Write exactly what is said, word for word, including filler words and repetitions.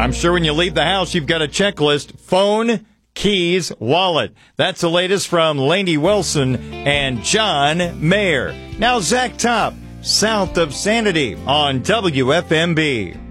I'm sure when you leave the house, you've got a checklist. Phone, keys, wallet. That's the latest from Lainey Wilson and John Mayer. Now, Zach Top, South of Sanity on W F M B.